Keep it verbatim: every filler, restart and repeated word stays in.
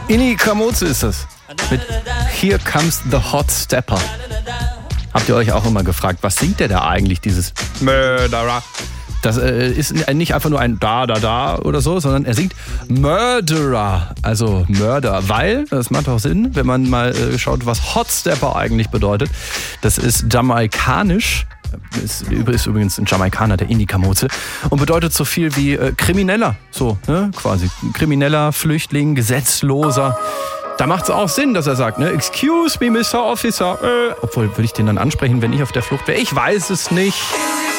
Inni Kamoze ist das. Mit Here Comes the Hot Stepper. Habt ihr euch auch immer gefragt, was singt der da eigentlich, dieses Murderer? Das äh, ist nicht einfach nur ein Da, Da, Da oder so, sondern er singt Murderer, also Mörder, weil, das macht auch Sinn, wenn man mal äh, schaut, was Hot Stepper eigentlich bedeutet. Das ist jamaikanisch, ist, ist übrigens ein Jamaikaner, der Inni Kamoze, und bedeutet so viel wie äh, Krimineller, so, ne, quasi. Krimineller, Flüchtling, Gesetzloser. Da macht es auch Sinn, dass er sagt, ne, excuse me, Mister Officer, äh, obwohl, würde ich den dann ansprechen, wenn ich auf der Flucht wäre? Ich weiß es nicht.